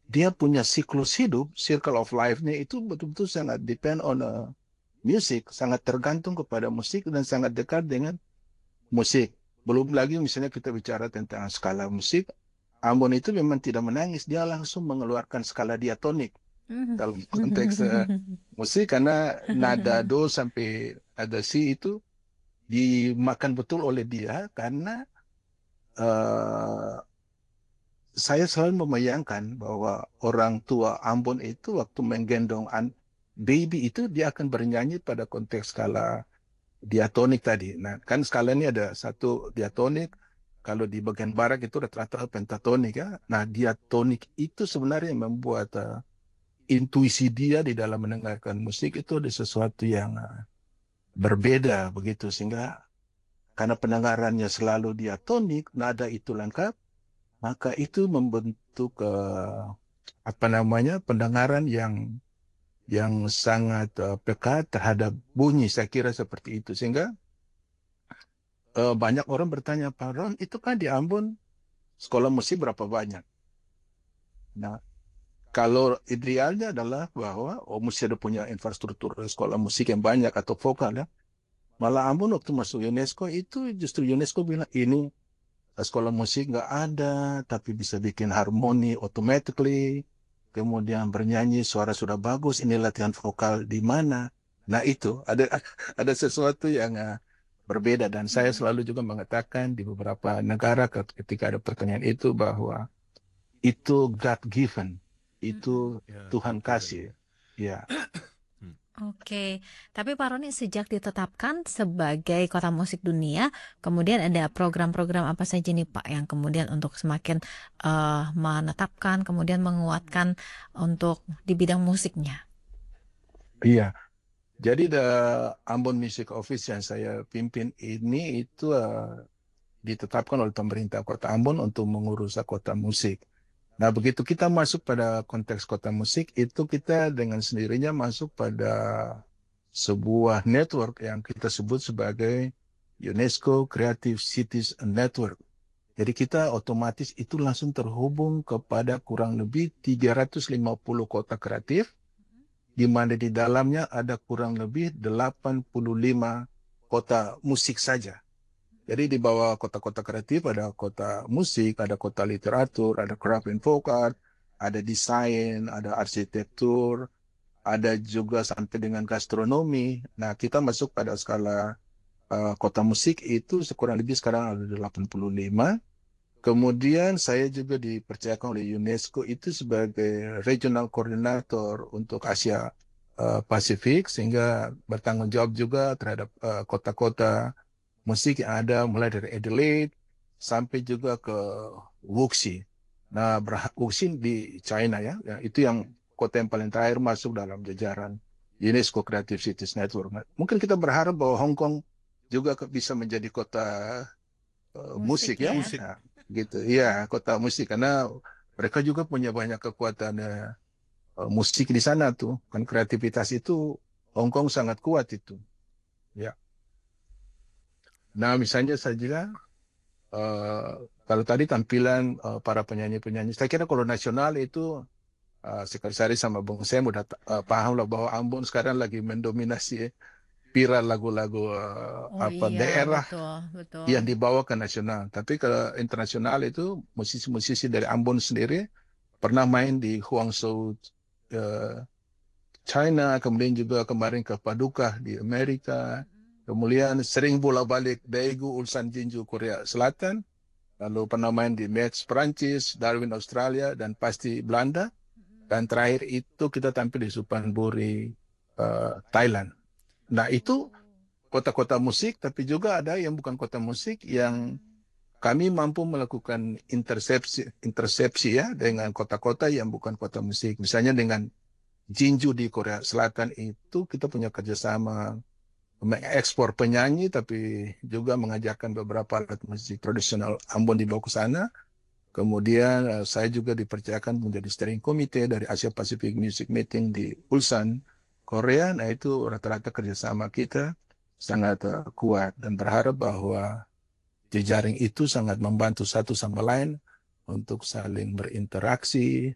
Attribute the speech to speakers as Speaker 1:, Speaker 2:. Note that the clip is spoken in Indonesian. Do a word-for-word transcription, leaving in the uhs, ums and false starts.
Speaker 1: dia punya siklus hidup, circle of life-nya itu betul-betul sangat depend on uh, music, sangat tergantung kepada musik dan sangat dekat dengan musik. Belum lagi misalnya kita bicara tentang skala musik, Ambon itu memang tidak menangis, dia langsung mengeluarkan skala diatonik dalam konteks uh, musik karena nada do sampai nada si itu dimakan betul oleh dia karena uh, saya selalu membayangkan bahwa orang tua Ambon itu waktu menggendong an baby itu dia akan bernyanyi pada konteks skala diatonik tadi. Nah, kan skala ini ada satu diatonik, kalau di bagian barat itu rata-rata pentatonik ya. Nah, diatonik itu sebenarnya membuat uh, intuisi dia di dalam mendengarkan musik itu ada sesuatu yang uh, berbeda begitu sehingga karena pendengarannya selalu diatonik, nada itu lengkap, maka itu membentuk uh, apa namanya pendengaran yang yang sangat uh, peka terhadap bunyi. Saya kira seperti itu sehingga uh, banyak orang bertanya, Pak Ron, itu kan di Ambon sekolah musik berapa banyak? Nah, kalau idealnya adalah bahwa oh mesti ada punya infrastruktur sekolah musik yang banyak atau vokal ya. Malah Ambon waktu masuk UNESCO itu justru UNESCO bilang ini sekolah musik nggak ada, tapi bisa bikin harmoni automatically. Kemudian bernyanyi, suara sudah bagus, ini latihan vokal di mana? Nah itu, ada ada sesuatu yang uh, berbeda. Dan saya selalu juga mengatakan di beberapa negara ketika ada pertanyaan itu bahwa itu God given,
Speaker 2: Mm-mm.
Speaker 1: itu
Speaker 3: Ya,
Speaker 1: Tuhan
Speaker 3: God given.
Speaker 1: kasih. Ya,
Speaker 3: Hmm.
Speaker 2: Oke, tapi Pak Roni sejak ditetapkan sebagai kota musik dunia, kemudian ada program-program apa saja nih Pak yang kemudian untuk semakin eh, menetapkan, kemudian menguatkan untuk di bidang musiknya?
Speaker 1: iya. Jadi the Ambon Music Office yang saya pimpin ini itu uh, ditetapkan oleh pemerintah Kota Ambon untuk mengurus kota musik. Nah, begitu kita masuk pada konteks kota musik, itu kita dengan sendirinya masuk pada sebuah network yang kita sebut sebagai UNESCO Creative Cities Network. Jadi kita otomatis itu langsung terhubung kepada kurang lebih tiga ratus lima puluh kota kreatif, di mana di dalamnya ada kurang lebih delapan puluh lima kota musik saja. Jadi di bawah kota-kota kreatif ada kota musik, ada kota literatur, ada craft and folk art, ada desain, ada arsitektur, ada juga sampai dengan gastronomi. Nah, kita masuk pada skala uh, kota musik itu sekurang lebih sekarang ada delapan puluh lima. Kemudian saya juga dipercayakan oleh UNESCO itu sebagai regional coordinator untuk Asia uh, Pasifik sehingga bertanggung jawab juga terhadap uh, kota-kota musik yang ada mulai dari Adelaide sampai juga ke Wuxi. Nah, Wuxi di China ya, ya, itu yang kota yang paling terakhir masuk dalam jajaran UNESCO Creative Cities Network. Nah, mungkin kita berharap bahwa Hong Kong juga bisa menjadi kota uh,
Speaker 2: Musik
Speaker 1: musik ya,
Speaker 2: ya.
Speaker 3: Musik.
Speaker 1: nah, gitu. Iya, kota musik karena mereka juga punya banyak kekuatan uh, musik di sana tuh. Kan kreativitas itu Hong Kong sangat kuat itu. Ya. Nah, misalnya saja uh, kalau tadi tampilan uh, para penyanyi-penyanyi, saya kira kalau nasional itu uh, Sekretaris sama Bung Sam udah uh, paham lah bahwa Ambon sekarang lagi mendominasi viral lagu-lagu uh,
Speaker 2: Oh
Speaker 1: apa
Speaker 2: iya,
Speaker 1: daerah
Speaker 2: betul, betul.
Speaker 1: yang dibawa ke nasional. Tapi kalau internasional itu musisi-musisi dari Ambon sendiri pernah main di Guangzhou, uh, China, kemudian juga kemarin ke Paducah di Amerika, kemudian sering bolak-balik Daegu, Ulsan Jinju, Korea Selatan, lalu pernah main di Metz, Perancis, Darwin, Australia, dan pasti Belanda. Dan terakhir itu kita tampil di Suphanburi, uh, Thailand. Nah itu kota-kota musik, tapi juga ada yang bukan kota musik yang kami mampu melakukan intersepsi, intersepsi ya dengan kota-kota yang bukan kota musik. Misalnya dengan Jinju di Korea Selatan itu kita punya kerjasama mengekspor penyanyi, tapi juga mengajarkan beberapa alat musik tradisional Ambon dibawa ke sana. Kemudian uh, saya juga dipercayakan menjadi steering committee dari Asia Pacific Music Meeting di Ulsan, Korea. Nah itu rata-rata kerjasama kita sangat uh, kuat dan berharap bahwa jejaring itu sangat membantu satu sama lain untuk saling berinteraksi,